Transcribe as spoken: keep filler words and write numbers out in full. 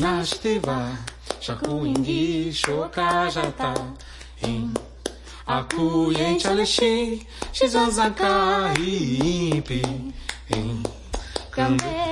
Nastiva, Shakuingi, Shokajata, in Akuyen Chaleshi, Shizonzaka, Hipi, in